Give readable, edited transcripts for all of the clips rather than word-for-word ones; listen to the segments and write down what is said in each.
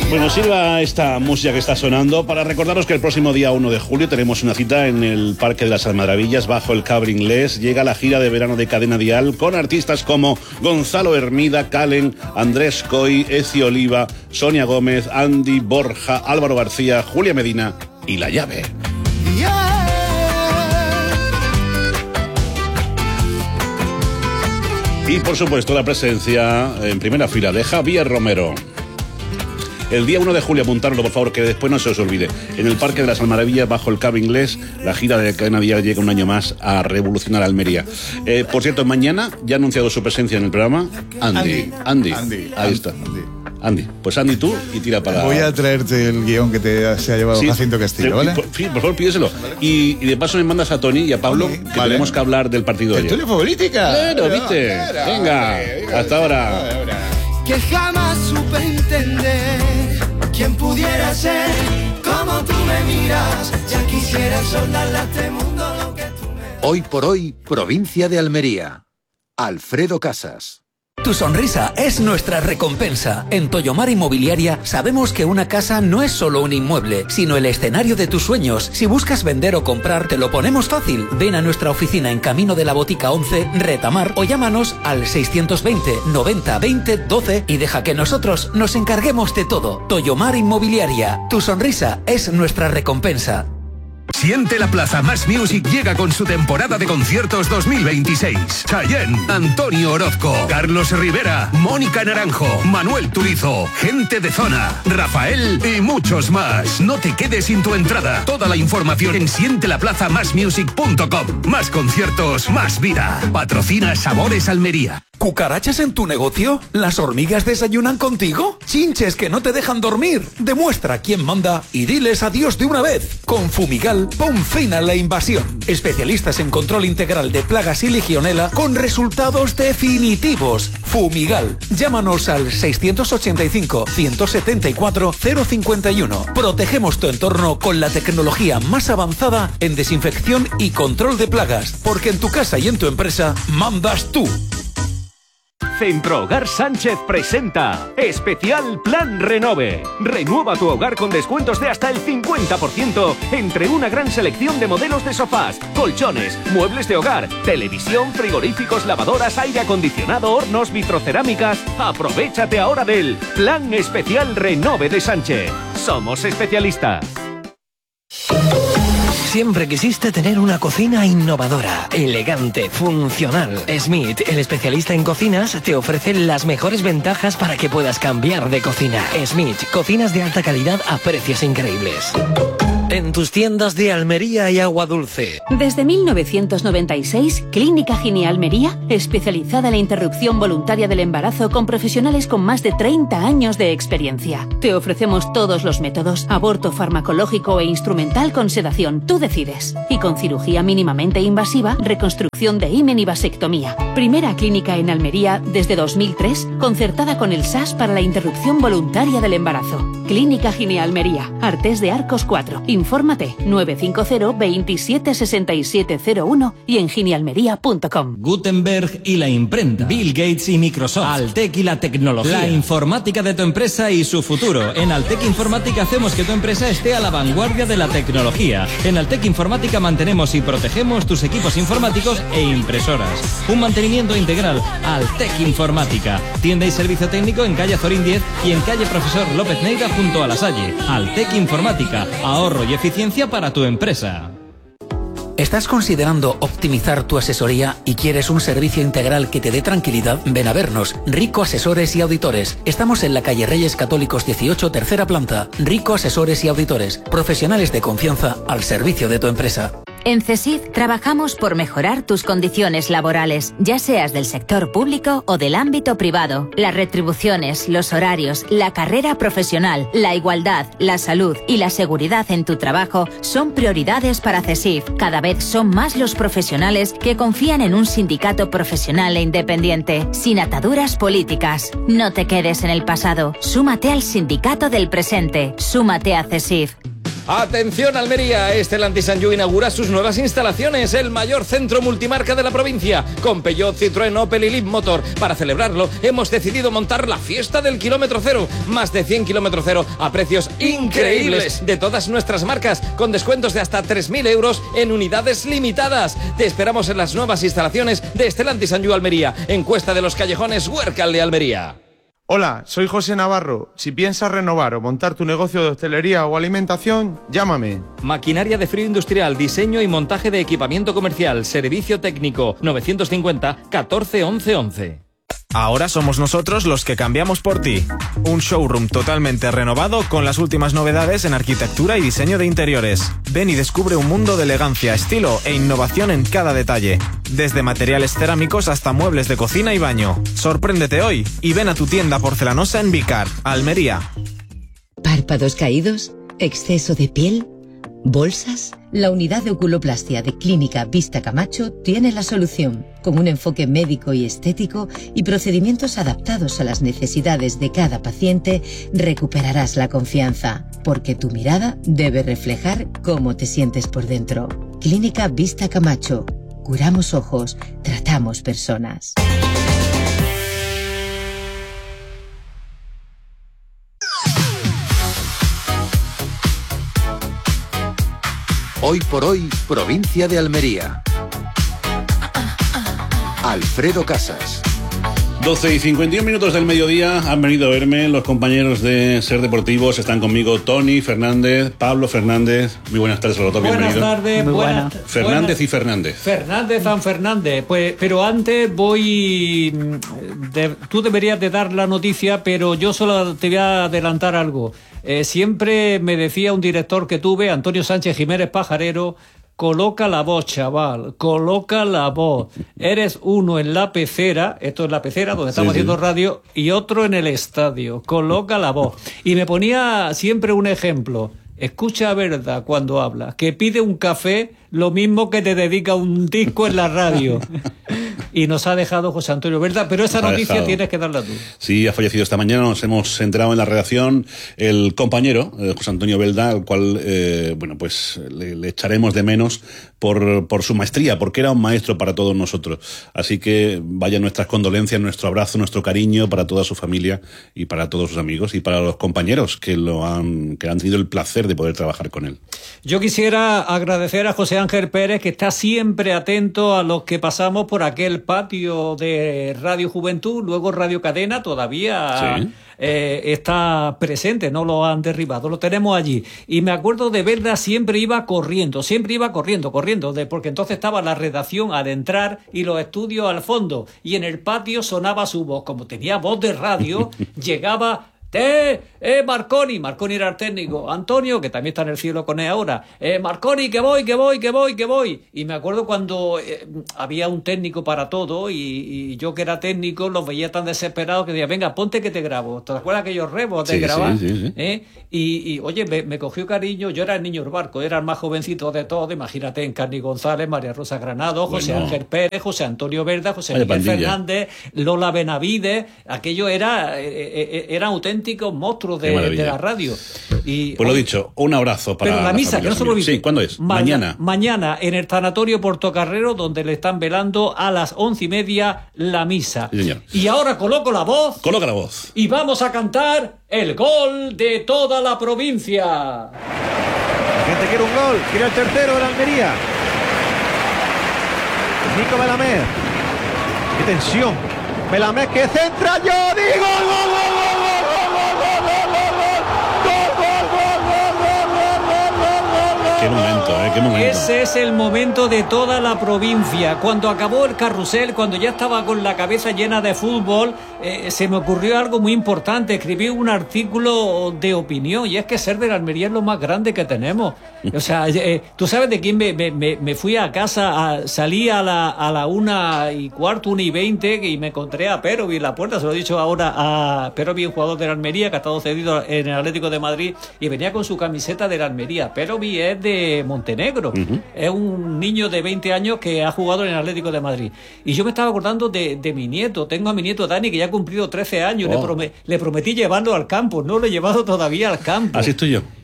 Bueno, sirva esta música que está sonando para recordaros que el próximo día 1 de julio tenemos una cita en el Parque de las Almaravillas bajo el Cabri Inglés. Llega la gira de verano de Cadena Dial con artistas como Gonzalo Hermida, Calen, Andrés Coy, Eci Oliva, Sonia Gómez, Andy Borja, Álvaro García, Julia Medina y La Llave. Y por supuesto la presencia en primera fila de Javier Romero. El día 1 de julio, apuntároslo por favor, que después no se os olvide. En el Parque de las Almaravillas, bajo el Cabri Inglés, la gira de Cadena Dial llega un año más a revolucionar Almería. Por cierto, mañana ya ha anunciado su presencia en el programa Andy. Ahí está. Andy, pues Andy tú y tira para... Voy a traerte el guión que se ha llevado Jacinto Castillo, ¿vale? Por favor, pídeselo. Y de paso me mandas a Tony y a Pablo, que tenemos que hablar del partido de ayer. ¡Tertulia futbolística! Claro, ¿viste? Venga, hasta ahora. Que jamás supe entender quién pudiera ser como tú me miras. Ya quisiera soldarle a este mundo lo que tú me... Hoy por hoy, provincia de Almería. Alfredo Casas. Tu sonrisa es nuestra recompensa. En Toyomar Inmobiliaria sabemos que una casa no es solo un inmueble, sino el escenario de tus sueños. Si buscas vender o comprar, te lo ponemos fácil. Ven a nuestra oficina en Camino de la Botica 11, Retamar, o llámanos al 620 90 20 12 y deja que nosotros nos encarguemos de todo. Toyomar Inmobiliaria. Tu sonrisa es nuestra recompensa. Siente la Plaza Más Music llega con su temporada de conciertos 2026. Chayanne, Antonio Orozco, Carlos Rivera, Mónica Naranjo, Manuel Turizo, Gente de Zona, Rafael y muchos más. No te quedes sin tu entrada. Toda la información en sientelaplazamasmusic.com. Más conciertos, más vida. Patrocina Sabores Almería. ¿Cucarachas en tu negocio? ¿Las hormigas desayunan contigo? ¿Chinches que no te dejan dormir? Demuestra quién manda y diles adiós de una vez. Con Fumigal, pon fin a la invasión. Especialistas en control integral de plagas y legionela con resultados definitivos. Fumigal. Llámanos al 685-174-051. Protegemos tu entorno con la tecnología más avanzada en desinfección y control de plagas. Porque en tu casa y en tu empresa mandas tú. Centro Hogar Sánchez presenta Especial Plan Renove. Renueva tu hogar con descuentos de hasta el 50% entre una gran selección de modelos de sofás, colchones, muebles de hogar, televisión, frigoríficos, lavadoras, aire acondicionado, hornos, vitrocerámicas. Aprovechate ahora del Plan Especial Renove de Sánchez. Somos especialistas. Siempre quisiste tener una cocina innovadora, elegante, funcional. Smith, el especialista en cocinas, te ofrece las mejores ventajas para que puedas cambiar de cocina. Smith, cocinas de alta calidad a precios increíbles. En tus tiendas de Almería y Agua Dulce. Desde 1996, Clínica Gine Almería, especializada en la interrupción voluntaria del embarazo con profesionales con más de 30 años de experiencia. Te ofrecemos todos los métodos, aborto farmacológico e instrumental con sedación, tú decides. Y con cirugía mínimamente invasiva, reconstrucción de himen y vasectomía. Primera clínica en Almería desde 2003, concertada con el SAS para la interrupción voluntaria del embarazo. Clínica Gine Almería, Artés de Arcos 4. Infórmate 950 27 67 01 y en ginealmería.com. Gutenberg y la imprenta, Bill Gates y Microsoft, Altec y la tecnología, la informática de tu empresa y su futuro. En Altec Informática hacemos que tu empresa esté a la vanguardia de la tecnología. En Altec Informática mantenemos y protegemos tus equipos informáticos e impresoras. Un mantenimiento integral. Altec Informática. Tienda y servicio técnico en calle Azorín 10 y en calle Profesor López Neira junto a La Salle. Altec Informática. Ahorro y eficiencia para tu empresa. ¿Estás considerando optimizar tu asesoría y quieres un servicio integral que te dé tranquilidad? Ven a vernos. Rico Asesores y Auditores. Estamos en la calle Reyes Católicos 18, tercera planta. Rico Asesores y Auditores. Profesionales de confianza al servicio de tu empresa. En CESIF trabajamos por mejorar tus condiciones laborales, ya seas del sector público o del ámbito privado. Las retribuciones, los horarios, la carrera profesional, la igualdad, la salud y la seguridad en tu trabajo son prioridades para CESIF. Cada vez son más los profesionales que confían en un sindicato profesional e independiente, sin ataduras políticas. No te quedes en el pasado. Súmate al sindicato del presente. Súmate a CESIF. Atención Almería, Stellantis Sanju inaugura sus nuevas instalaciones, el mayor centro multimarca de la provincia, con Peugeot, Citroën, Opel y Leapmotor. Para celebrarlo, hemos decidido montar la fiesta del kilómetro cero. Más de 100 kilómetros cero a precios increíbles de todas nuestras marcas, con descuentos de hasta 3.000 euros en unidades limitadas. Te esperamos en las nuevas instalaciones de Stellantis Sanju Almería, en Cuesta de los Callejones, Huércal de Almería. Hola, soy José Navarro. Si piensas renovar o montar tu negocio de hostelería o alimentación, llámame. Maquinaria de frío industrial, diseño y montaje de equipamiento comercial, servicio técnico, 950 14 11 11. Ahora somos nosotros los que cambiamos por ti. Un showroom totalmente renovado con las últimas novedades en arquitectura y diseño de interiores. Ven y descubre un mundo de elegancia, estilo e innovación en cada detalle. Desde materiales cerámicos hasta muebles de cocina y baño. Sorpréndete hoy y ven a tu tienda porcelanosa en Vicar, Almería. ¿Párpados caídos? ¿Exceso de piel? ¿Bolsas? La unidad de oculoplastia de Clínica Vista Camacho tiene la solución. Con un enfoque médico y estético y procedimientos adaptados a las necesidades de cada paciente, recuperarás la confianza, porque tu mirada debe reflejar cómo te sientes por dentro. Clínica Vista Camacho. Curamos ojos, tratamos personas. Hoy por hoy, provincia de Almería. Alfredo Casas. 12 y 51 minutos del mediodía, han venido a verme los compañeros de Ser Deportivos. Están conmigo Tony Fernández, Pablo Fernández. Muy buenas tardes a los dos, bienvenidos. Buenas tardes, buenas. Fernández buenas. Y Fernández. Fernández San Fernández. Pues, pero antes tú deberías de dar la noticia, pero yo solo te voy a adelantar algo. Siempre me decía un director que tuve, Antonio Sánchez Jiménez Pajarero: coloca la voz, chaval, coloca la voz. Eres uno en la pecera, esto es la pecera donde estamos haciendo radio, y otro en el estadio. Coloca la voz. Y me ponía siempre un ejemplo. Escucha a Verda cuando habla, que pide un café lo mismo que te dedica un disco en la radio. Y nos ha dejado José Antonio Verda, pero esa noticia tienes que darla tú. Sí, ha fallecido esta mañana, nos hemos enterado en la redacción el compañero, José Antonio Verda, al cual, pues le echaremos de menos por su maestría, porque era un maestro para todos nosotros. Así que vaya nuestras condolencias, nuestro abrazo, nuestro cariño para toda su familia y para todos sus amigos y para los compañeros que han tenido el placer de poder trabajar con él. Yo quisiera agradecer a José Ángel Pérez, que está siempre atento a los que pasamos por aquel patio de Radio Juventud, luego Radio Cadena todavía está presente, no lo han derribado, lo tenemos allí. Y me acuerdo de Verda, siempre iba corriendo, porque entonces estaba la redacción al entrar y los estudios al fondo, y en el patio sonaba su voz, como tenía voz de radio, llegaba... Marconi era el técnico, Antonio, que también está en el cielo con él ahora, Marconi, que voy. Y me acuerdo cuando había un técnico para todo, y yo que era técnico los veía tan desesperados que decía, venga, ponte que te grabo. ¿Te acuerdas aquellos rebos de grabar? Sí. Y oye, me cogió cariño. Yo era el niño del barco, era el más jovencito de todo. Imagínate, Encarni González, María Rosa Granado, José Ángel Pérez, José Antonio Verda, José Miguel Fernández, Lola Benavides. Aquello era auténticos monstruos de la radio. Y, pues lo dicho, un abrazo para pero la misa, que no se lo olvide. Sí, ¿cuándo es? Mañana. Mañana en el Tanatorio Portocarrero, donde le están velando a las 11:30 la misa. Sí, señor. Y ahora coloca la voz. Y vamos a cantar el gol de toda la provincia. La gente quiere un gol, quiere el tercero de la Almería. Nico Melamed. Qué tensión. Melamed que centra, yo digo gol. Qué momento. Ese es el momento de toda la provincia. Cuando acabó el carrusel, cuando ya estaba con la cabeza llena de fútbol, se me ocurrió algo muy importante. Escribí un artículo de opinión, y es que Ser de la Almería es lo más grande que tenemos. O sea, tú sabes de quién me fui a casa, salí a la 1:15, 1:20, y me encontré a Perovi en la puerta. Se lo he dicho ahora a Perovi, un jugador de la Almería que ha estado cedido en el Atlético de Madrid, y venía con su camiseta de la Almería. Perovi es de Montenegro. Es un niño de 20 años que ha jugado en el Atlético de Madrid. Y yo me estaba acordando de mi nieto. Tengo a mi nieto Dani, que ya ha cumplido 13 años. Le prometí llevarlo al campo. No lo he llevado todavía al campo. Así estoy yo.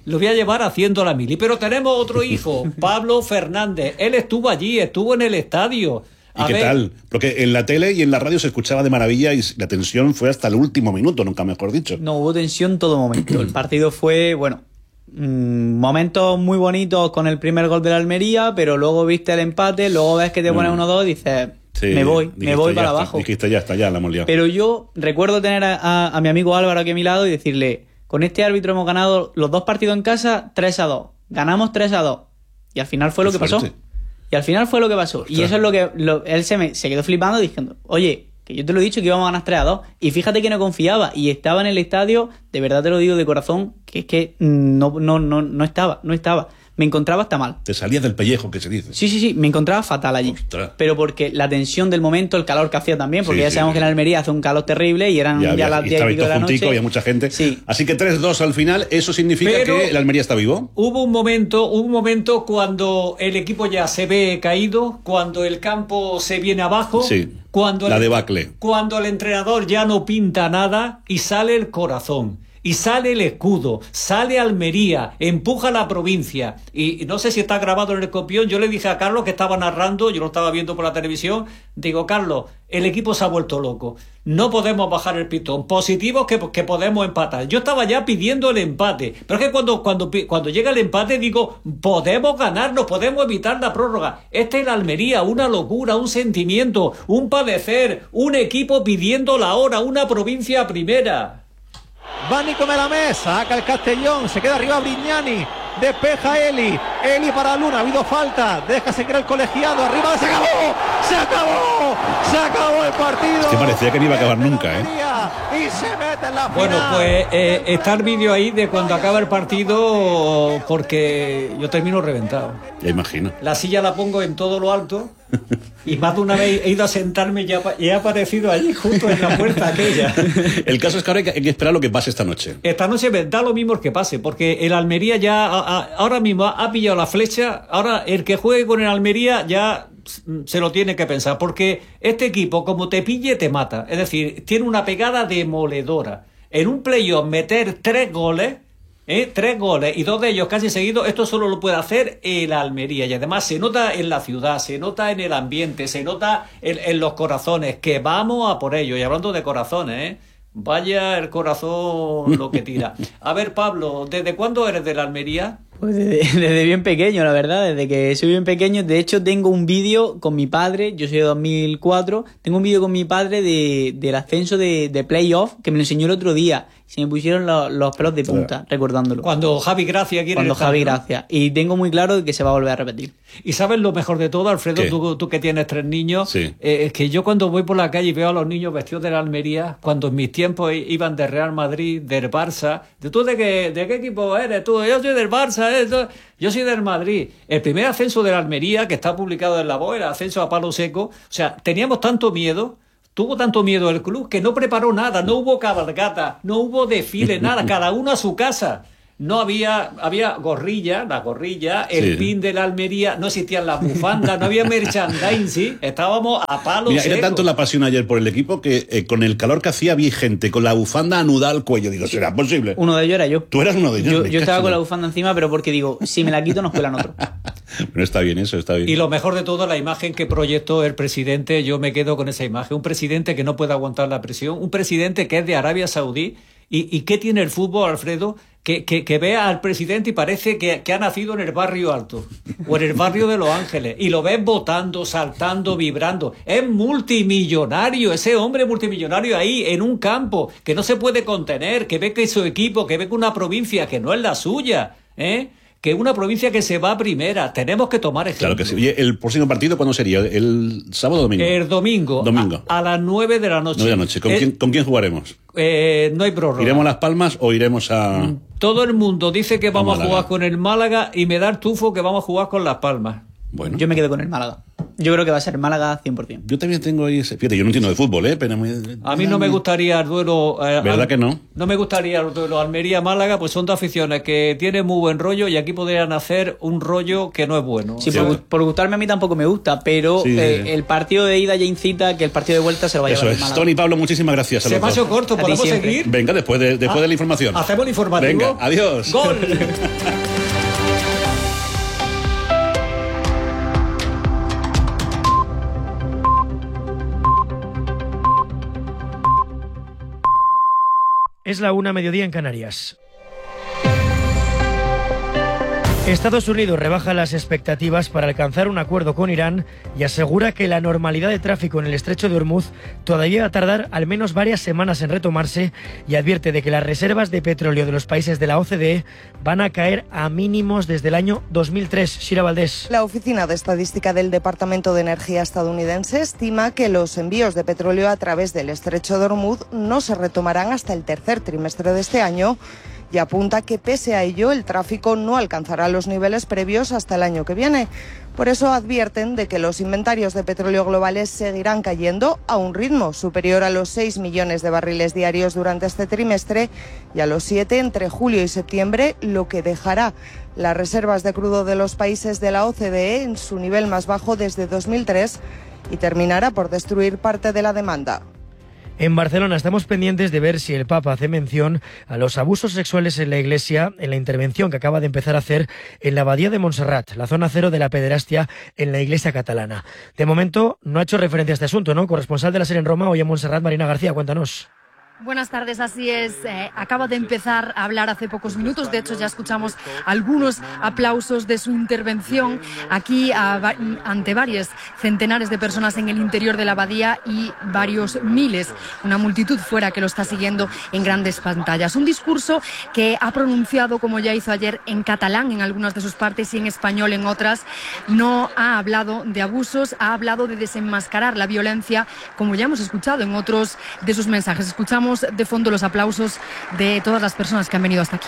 lo voy a llevar haciendo la mili. Pero tenemos otro hijo, Pablo Fernández. Él estuvo allí, estuvo en el estadio. ¿Y qué tal? Porque en la tele y en la radio se escuchaba de maravilla y la tensión fue hasta el último minuto, nunca mejor dicho. No, hubo tensión todo momento. El partido fue, bueno, momentos muy bonitos con el primer gol de la Almería, pero luego viste el empate, luego ves que te pone 1-2 y dices, sí, me voy para abajo. Dijiste, ya está, ya la hemos liado. Pero yo recuerdo tener a mi amigo Álvaro aquí a mi lado y decirle, con este árbitro hemos ganado los 2 partidos en casa 3-2. Ganamos 3-2. Y al final fue lo que pasó. Y al final fue lo que pasó. Ostras. Y eso es lo que él se quedó flipando diciendo, oye, que yo te lo he dicho que íbamos a ganar 3-2. Y fíjate que no confiaba. Y estaba en el estadio, de verdad te lo digo de corazón, que es que no estaba. Me encontraba hasta mal. Te salías del pellejo, que se dice. Sí, me encontraba fatal allí. Ostras. Pero porque la tensión del momento, el calor que hacía también, porque ya sabemos que en Almería hace un calor terrible y eran ya las 10 y pico de la noche. Había mucha gente. Sí. Así que 3-2 al final, ¿eso significa que el Almería está vivo? Hubo un momento cuando el equipo ya se ve caído, cuando el campo se viene abajo. Sí. Cuando la debacle. Cuando el entrenador ya no pinta nada y sale el corazón. Y sale el escudo, sale Almería, empuja a la provincia. Y no sé si está grabado en el copión. Yo le dije a Carlos, que estaba narrando, yo lo estaba viendo por la televisión, digo, Carlos, el equipo se ha vuelto loco. No podemos bajar el pistón. Positivos que podemos empatar. Yo estaba ya pidiendo el empate. Pero es que cuando llega el empate digo, podemos ganarnos, podemos evitar la prórroga. Este es la Almería, una locura, un sentimiento, un padecer, un equipo pidiendo la hora, una provincia primera. Va Nico Melamés, saca el Castellón, se queda arriba Brignani, despeja Eli para Luna, ha habido falta, deja seguir el colegiado, arriba, se acabó el partido. Es que parecía que no iba a acabar nunca, Y se mete en la final. Bueno, pues está el vídeo ahí de cuando acaba el partido, porque yo termino reventado. Ya imagino. La silla la pongo en todo lo alto. Y más de una vez he ido a sentarme y he aparecido allí justo en la puerta aquella. El caso es que ahora hay que esperar lo que pase esta noche. Esta noche da lo mismo que pase, porque el Almería ya ahora mismo ha pillado la flecha. Ahora el que juegue con el Almería ya se lo tiene que pensar, porque este equipo, como te pille, te mata. Es decir, tiene una pegada demoledora. En un playoff meter 3 goles... 3 goles y 2 de ellos casi seguidos, esto solo lo puede hacer el Almería, y además se nota en la ciudad, se nota en el ambiente, se nota en los corazones, que vamos a por ello. Y hablando de corazones, vaya el corazón lo que tira. A ver, Pablo, ¿desde cuándo eres del Almería? Pues desde bien pequeño, la verdad, desde que soy bien pequeño. De hecho, tengo un vídeo con mi padre, yo soy de 2004, tengo un vídeo con mi padre del ascenso de playoff, que me lo enseñó el otro día. Se me pusieron los pelos de punta, recordándolo. Cuando Javi Gracia quiere Cuando estar, Javi ¿no? Gracia. Y tengo muy claro que se va a volver a repetir. Y sabes lo mejor de todo, Alfredo, tú que tienes 3 niños, es que yo cuando voy por la calle y veo a los niños vestidos de la Almería, cuando en mis tiempos iban de Real Madrid, del Barça, ¿tú de qué equipo eres? Tú, yo soy del Barça, yo soy del Madrid. El primer ascenso de la Almería, que está publicado en la BOE, el ascenso a palo seco, o sea, teníamos tanto miedo. Tuvo tanto miedo el club que no preparó nada, no hubo cabalgata, no hubo desfile, nada, cada uno a su casa. No había gorrilla, el pin de la Almería, no existían las bufandas, no había merchandising, estábamos a palo seco. Era tanto la pasión ayer por el equipo que con el calor que hacía vi gente con la bufanda anudada al cuello. Digo, ¿será posible? Uno de ellos era yo. Tú eras uno de ellos. Yo estaba con la bufanda encima, pero porque digo, si me la quito nos cuelan otro. Pero está bien eso, está bien. Y lo mejor de todo, la imagen que proyectó el presidente, yo me quedo con esa imagen. Un presidente que no puede aguantar la presión, un presidente que es de Arabia Saudí. ¿Y qué tiene el fútbol, Alfredo? Que vea al presidente y parece que ha nacido en el barrio alto o en el barrio de Los Ángeles, y lo ves votando, saltando, vibrando. Es multimillonario, ese hombre multimillonario ahí en un campo que no se puede contener, que ve que su equipo, que ve que una provincia que no es la suya, que una provincia que se va a primera. Tenemos que tomar ejemplo. Claro que sí. Oye, ¿el próximo partido cuándo sería? ¿El sábado o domingo? El domingo. A las 9 de la noche. 9 de la noche. ¿Con quién jugaremos? No hay prórroga. ¿Iremos a Las Palmas o iremos a...? Todo el mundo dice que vamos a jugar con el Málaga y me da el tufo que vamos a jugar con Las Palmas. Bueno. Yo me quedo con el Málaga. Yo creo que va a ser Málaga 100%. Yo también tengo ahí ese... Fíjate, yo no entiendo de fútbol, pero... A mí no me gustaría el duelo... ¿Verdad que no? No me gustaría el duelo Almería-Málaga, pues son dos aficiones que tienen muy buen rollo y aquí podrían hacer un rollo que no es bueno. Sí, por gustarme a mí tampoco me gusta, pero el partido de ida ya incita que el partido de vuelta se lo vaya a llevar el Málaga. Tony y Pablo, muchísimas gracias. Se me ha hecho corto, ¿podemos seguir? Venga, después de la información. Hacemos el informativo. Venga, adiós. ¡Gol! Es la 1:00 en Canarias. Estados Unidos rebaja las expectativas para alcanzar un acuerdo con Irán y asegura que la normalidad de tráfico en el estrecho de Hormuz todavía va a tardar al menos varias semanas en retomarse y advierte de que las reservas de petróleo de los países de la OCDE van a caer a mínimos desde el año 2003. Shira Valdés. La Oficina de Estadística del Departamento de Energía estadounidense estima que los envíos de petróleo a través del estrecho de Hormuz no se retomarán hasta el tercer trimestre de este año, y apunta que pese a ello el tráfico no alcanzará los niveles previos hasta el año que viene. Por eso advierten de que los inventarios de petróleo globales seguirán cayendo a un ritmo superior a los 6 millones de barriles diarios durante este trimestre y a los 7 entre julio y septiembre, lo que dejará las reservas de crudo de los países de la OCDE en su nivel más bajo desde 2003 y terminará por destruir parte de la demanda. En Barcelona estamos pendientes de ver si el Papa hace mención a los abusos sexuales en la Iglesia en la intervención que acaba de empezar a hacer en la Abadía de Montserrat, la zona cero de la pederastia en la Iglesia catalana. De momento no ha hecho referencia a este asunto, ¿no? Corresponsal de la SER en Roma, hoy en Montserrat, Marina García, cuéntanos. Buenas tardes, así es. Acaba de empezar a hablar hace pocos minutos. De hecho, ya escuchamos algunos aplausos de su intervención aquí ante varios centenares de personas en el interior de la abadía y varios miles, una multitud fuera que lo está siguiendo en grandes pantallas. Un discurso que ha pronunciado, como ya hizo ayer, en catalán en algunas de sus partes y en español en otras. No ha hablado de abusos, ha hablado de desenmascarar la violencia, como ya hemos escuchado en otros de sus mensajes. Escuchamos de fondo los aplausos de todas las personas que han venido hasta aquí.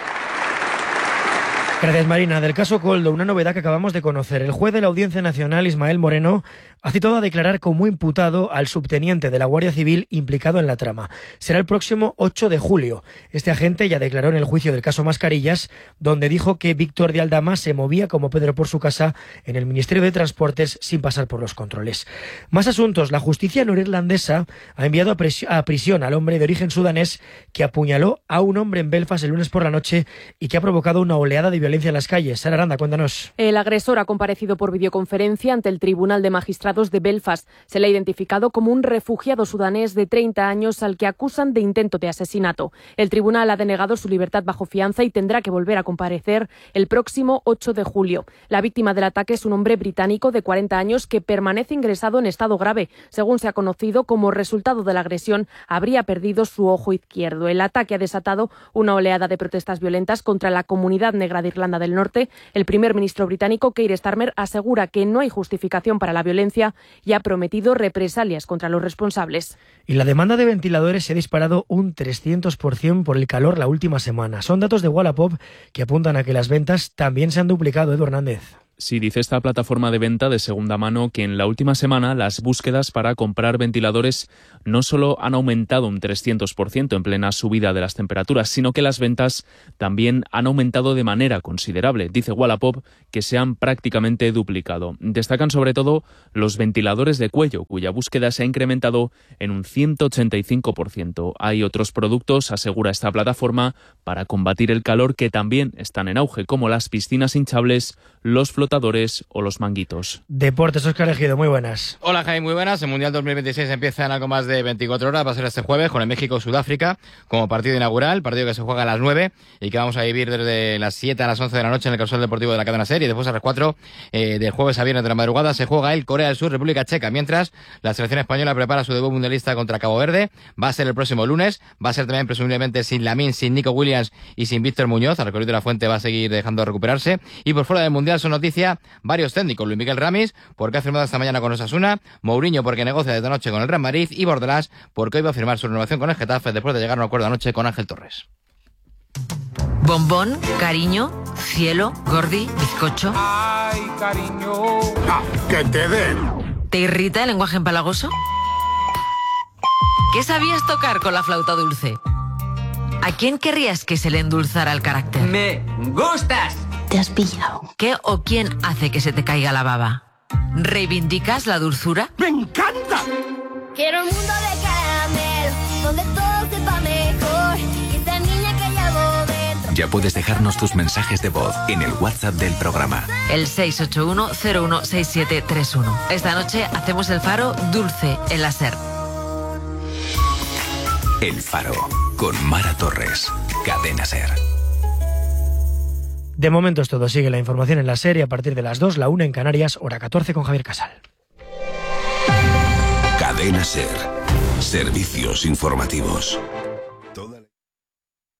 Gracias, Marina. Del caso Koldo, una novedad que acabamos de conocer. El juez de la Audiencia Nacional, Ismael Moreno, ha citado a declarar como imputado al subteniente de la Guardia Civil implicado en la trama. Será el próximo 8 de julio. Este agente ya declaró en el juicio del caso Mascarillas, donde dijo que Víctor de Aldama se movía como Pedro por su casa en el Ministerio de Transportes sin pasar por los controles. Más asuntos. La justicia norirlandesa ha enviado a prisión al hombre de origen sudanés que apuñaló a un hombre en Belfast el lunes por la noche y que ha provocado una oleada de violencia en las calles. Sara Aranda, cuéntanos. El agresor ha comparecido por videoconferencia ante el Tribunal de Magistrados de Belfast. Se le ha identificado como un refugiado sudanés de 30 años al que acusan de intento de asesinato. El tribunal ha denegado su libertad bajo fianza y tendrá que volver a comparecer el próximo 8 de julio. La víctima del ataque es un hombre británico de 40 años que permanece ingresado en estado grave. Según se ha conocido, como resultado de la agresión, habría perdido su ojo izquierdo. El ataque ha desatado una oleada de protestas violentas contra la comunidad negra de Irlanda del Norte. El primer ministro británico, Keir Starmer, asegura que no hay justificación para la violencia y ha prometido represalias contra los responsables. Y la demanda de ventiladores se ha disparado un 300% por el calor la última semana. Son datos de Wallapop que apuntan a que las ventas también se han duplicado. Edu Hernández. Sí, dice esta plataforma de venta de segunda mano que en la última semana las búsquedas para comprar ventiladores no solo han aumentado un 300% en plena subida de las temperaturas, sino que las ventas también han aumentado de manera considerable. Dice Wallapop que se han prácticamente duplicado. Destacan sobre todo los ventiladores de cuello, cuya búsqueda se ha incrementado en un 185%. Hay otros productos, asegura esta plataforma, para combatir el calor que también están en auge, como las piscinas hinchables, los flotadores o los manguitos. Deportes, Óscar Ejido, muy buenas. Hola Jaime, muy buenas. El Mundial 2026 empieza en algo más de 24 horas, va a ser este jueves con el México-Sudáfrica como partido inaugural, partido que se juega a las 9 y que vamos a vivir desde las 7 a las 11 de la noche en el Causal Deportivo de la cadena SER, y después a las 4 del jueves a viernes de la madrugada se juega el Corea del Sur, República Checa, mientras la selección española prepara su debut mundialista contra Cabo Verde. Va a ser el próximo lunes, va a ser también presumiblemente sin Lamine, sin Nico Williams y sin Víctor Muñoz. Al recorrido de la Fuente va a seguir dejando recuperarse. Y por fuera del Mundial son noticia varios técnicos: Luis Miguel Ramis, porque ha firmado esta mañana con Osasuna; Mourinho, porque negocia desde anoche con el Real Madrid; y Bordalás, porque hoy va a firmar su renovación con el Getafe después de llegar a un acuerdo anoche con Ángel Torres. Bombón, cariño, cielo, gordi, bizcocho. Ay, cariño. Ah, que te den. ¿Te irrita el lenguaje empalagoso? ¿Qué sabías tocar con la flauta dulce? ¿A quién querrías que se le endulzara el carácter? ¡Me gustas! Te has pillado. ¿Qué o quién hace que se te caiga la baba? ¿Reivindicas la dulzura? ¡Me encanta! Quiero un mundo de caramelo, donde todo sepa mejor. Y esa niña que llevo dentro. Ya puedes dejarnos tus mensajes de voz en el WhatsApp del programa. El 681-016731. Esta noche hacemos el faro dulce en la SER. El Faro, con Mara Torres, Cadena SER. De momento es todo. Sigue la información en la SER a partir de las 2, la 1 en Canarias, hora 14 con Javier Casal. Cadena SER. Servicios informativos.